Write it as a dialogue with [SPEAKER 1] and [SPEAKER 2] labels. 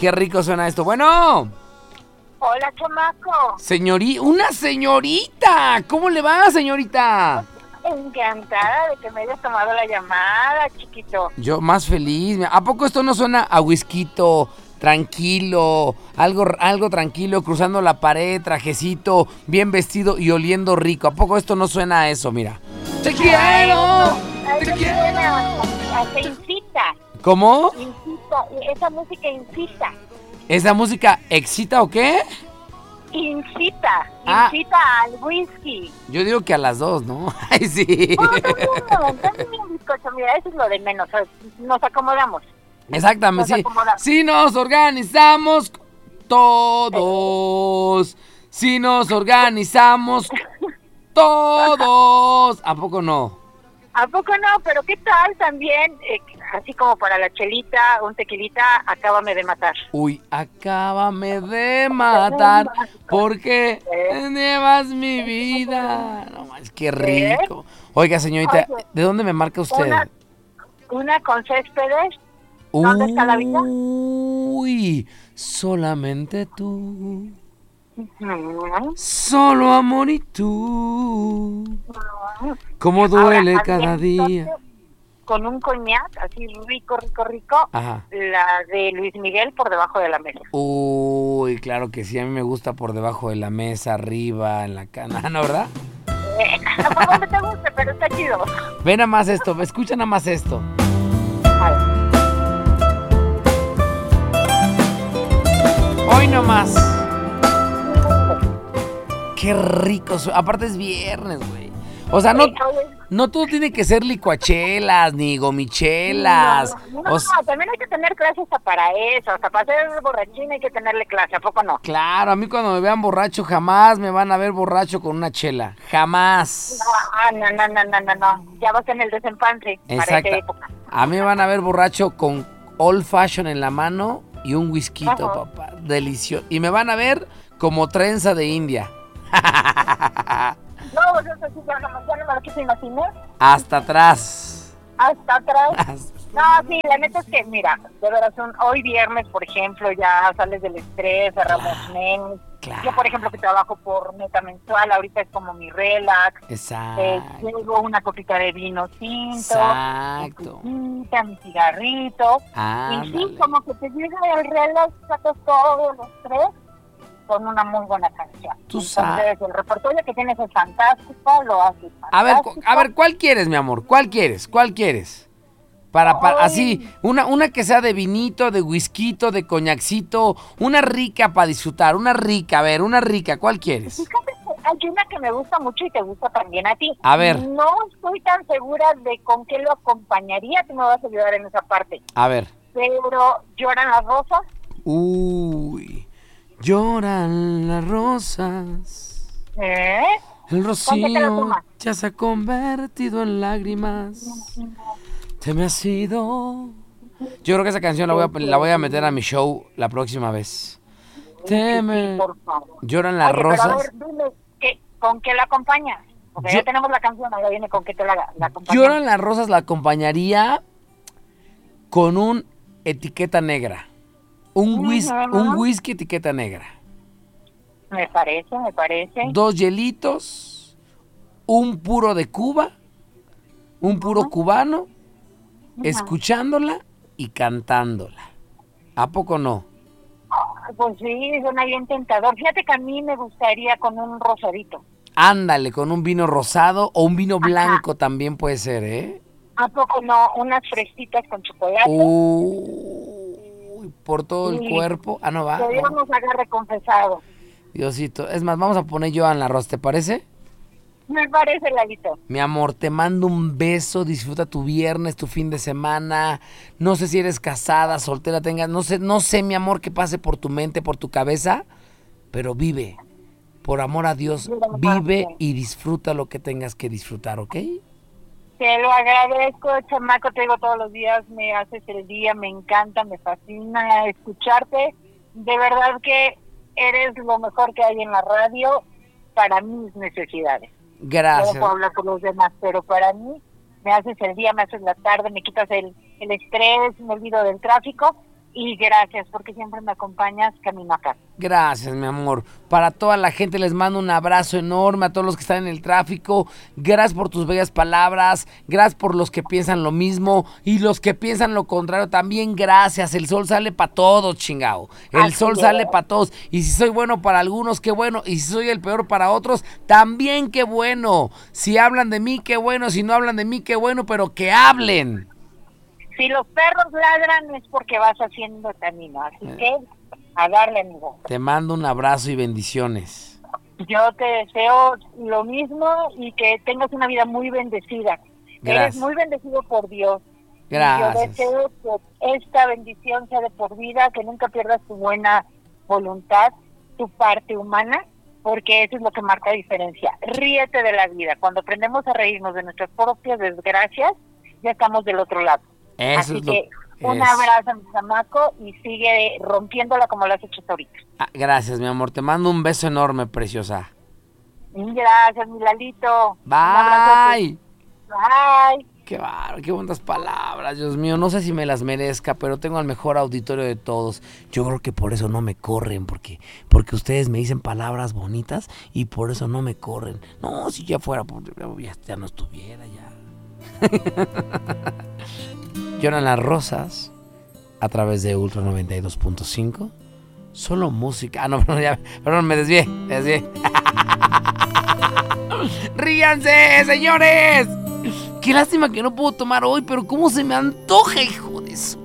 [SPEAKER 1] qué rico suena esto. Bueno.
[SPEAKER 2] Hola, chamaco.
[SPEAKER 1] Una señorita. ¿Cómo le va, señorita?
[SPEAKER 2] Encantada de que me hayas tomado la llamada, chiquito.
[SPEAKER 1] Yo más feliz. ¿A poco esto no suena a whisquito, tranquilo, algo tranquilo, cruzando la pared, trajecito, bien vestido y oliendo rico? ¿A poco esto no suena a eso? Mira. ¡Te quiero! ¡Te quiero!
[SPEAKER 2] Te incita.
[SPEAKER 1] ¿Cómo?
[SPEAKER 2] Incita. Esa música incita.
[SPEAKER 1] ¿Esa música excita o qué?
[SPEAKER 2] Incita al whisky.
[SPEAKER 1] Yo digo que a las dos, ¿no? Ay, sí.
[SPEAKER 2] También un bizcocho, mira, eso es lo de menos. Nos acomodamos.
[SPEAKER 1] Exactamente, sí. Si nos organizamos todos. Si nos organizamos todos. ¿A poco no?
[SPEAKER 2] ¿A poco no? Pero ¿qué tal también? Así como para la chelita, un tequilita, acábame de matar.
[SPEAKER 1] Uy, acábame de matar, porque llevas mi vida. No más, qué rico. Oiga, señorita, ¿de dónde me marca usted?
[SPEAKER 2] Una con Céspedes. ¿Dónde está la vida?
[SPEAKER 1] Uy, solamente tú. Solo amor y tú. ¿Cómo duele cada día?
[SPEAKER 2] Con un coñac así rico.
[SPEAKER 1] Ajá.
[SPEAKER 2] La de Luis Miguel por debajo de la mesa.
[SPEAKER 1] Uy, claro que sí, a mí me gusta por debajo de la mesa, arriba, en la cana, ¿no, verdad?
[SPEAKER 2] Por donde te guste, pero está chido.
[SPEAKER 1] Ve nada más esto, escucha nada más esto. Hoy nomás. Qué rico. Aparte es viernes, güey. O sea, no todo tiene que ser licuachelas ni gomichelas.
[SPEAKER 2] No, también hay que tener clase hasta para eso. Hasta para ser borrachín hay que tenerle clase, ¿a poco no?
[SPEAKER 1] Claro, a mí cuando me vean borracho jamás me van a ver borracho con una chela. Jamás.
[SPEAKER 2] No. Ya vas en el desempance.
[SPEAKER 1] Exacto.
[SPEAKER 2] Para esa época.
[SPEAKER 1] A mí me van a ver borracho con old fashion en la mano y un whisquito, papá. Delicioso. Y me van a ver como trenza de India.
[SPEAKER 2] No, eso sí, ya no me lo quise imaginar.
[SPEAKER 1] Hasta atrás.
[SPEAKER 2] No, sí, la neta es que, mira, de verdad, hoy viernes, por ejemplo, ya sales del estrés, cerramos mes.
[SPEAKER 1] Claro.
[SPEAKER 2] Yo, por ejemplo, que trabajo por meta mensual, ahorita es como mi relax.
[SPEAKER 1] Exacto.
[SPEAKER 2] Llevo una copita de vino tinto.
[SPEAKER 1] Exacto.
[SPEAKER 2] Mi cigarrito. Y sí, como que te llega el relax, sacas todos los estrés con una muy buena canción.
[SPEAKER 1] Tú sabes.
[SPEAKER 2] Entonces, el repertorio que tienes es fantástico, lo haces fantástico.
[SPEAKER 1] A ver, ¿cuál quieres, mi amor? ¿Cuál quieres? Para así, una que sea de vinito, de whisquito, de coñacito, una rica para disfrutar, una rica, ¿cuál quieres?
[SPEAKER 2] Fíjate que hay una que me gusta mucho y te gusta también a ti.
[SPEAKER 1] A ver.
[SPEAKER 2] No estoy tan segura de con qué lo acompañaría, tú me vas a ayudar en esa parte.
[SPEAKER 1] A ver.
[SPEAKER 2] Pero, ¿lloran las rosas?
[SPEAKER 1] Uy, lloran las rosas. El rocío ya se ha convertido en lágrimas. Se me ha sido. Yo creo que esa canción la voy a meter a mi show la próxima vez.
[SPEAKER 2] Por favor.
[SPEAKER 1] Lloran las rosas.
[SPEAKER 2] Pero a ver, dime, ¿con qué la acompañas? Porque ya tenemos la canción, ahora viene con qué te la acompañas.
[SPEAKER 1] Lloran las rosas la acompañaría con un etiqueta negra. Un whisky etiqueta negra.
[SPEAKER 2] Me parece.
[SPEAKER 1] 2 hielitos, un puro de Cuba, un puro cubano, escuchándola y cantándola. ¿A poco no?
[SPEAKER 2] Pues sí, suena bien tentador. Fíjate que a mí me gustaría con un rosadito.
[SPEAKER 1] Ándale, con un vino rosado o un vino blanco también puede ser, ¿eh?
[SPEAKER 2] ¿A poco no? Unas fresitas con chocolate.
[SPEAKER 1] Uy, por todo el cuerpo. Ah, no va.
[SPEAKER 2] Que Dios nos agarre confesado.
[SPEAKER 1] Diosito. Es más, vamos a poner Lloran las rosas, ¿te parece?
[SPEAKER 2] Me parece, Lalito.
[SPEAKER 1] Mi amor, te mando un beso, disfruta tu viernes, tu fin de semana. No sé si eres casada, soltera, no sé, mi amor, qué pase por tu mente, por tu cabeza, pero vive. Por amor a Dios, vive y disfruta lo que tengas que disfrutar, ¿ok?
[SPEAKER 2] Te lo agradezco, chamaco, te digo todos los días, me haces el día, me encanta, me fascina escucharte. De verdad que eres lo mejor que hay en la radio para mis necesidades.
[SPEAKER 1] Gracias.
[SPEAKER 2] No puedo hablar con los demás, pero para mí me haces el día, me haces la tarde, me quitas el estrés, me olvido del tráfico y gracias porque siempre me acompañas camino a casa.
[SPEAKER 1] Gracias, mi amor. Para toda la gente les mando un abrazo enorme, a todos los que están en el tráfico. Gracias por tus bellas palabras, gracias por los que piensan lo mismo y los que piensan lo contrario también, gracias. El sol sale para todos, chingao. El sol sale para todos. Y si soy bueno para algunos, qué bueno. Y si soy el peor para otros, también qué bueno. Si hablan de mí, qué bueno. Si no hablan de mí, qué bueno, pero que hablen.
[SPEAKER 2] Si los perros ladran es porque vas haciendo camino, así que a darle, amigo.
[SPEAKER 1] Te mando un abrazo y bendiciones.
[SPEAKER 2] Yo te deseo lo mismo y que tengas una vida muy bendecida.
[SPEAKER 1] Gracias.
[SPEAKER 2] Eres muy bendecido por Dios.
[SPEAKER 1] Gracias.
[SPEAKER 2] Y yo deseo que esta bendición sea de por vida, que nunca pierdas tu buena voluntad, tu parte humana, porque eso es lo que marca diferencia. Ríete de la vida. Cuando aprendemos a reírnos de nuestras propias desgracias, ya estamos del otro lado.
[SPEAKER 1] Eso
[SPEAKER 2] así que un abrazo, mi chamaco, y sigue rompiéndola como lo has hecho ahorita.
[SPEAKER 1] Gracias, mi amor. Te mando un beso enorme, preciosa.
[SPEAKER 2] Gracias, mi Lalito.
[SPEAKER 1] Bye.
[SPEAKER 2] Bye.
[SPEAKER 1] Qué bonitas palabras, Dios mío. No sé si me las merezca, pero tengo al mejor auditorio de todos. Yo creo que por eso no me corren, porque ustedes me dicen palabras bonitas y por eso no me corren. No, si ya fuera, ya no estuviera ya. Lloran las rosas a través de Ultra 92.5. Solo música. No, perdón, me desvié. ¡Ríanse, señores! Qué lástima que no puedo tomar hoy, pero cómo se me antoja, hijo de eso.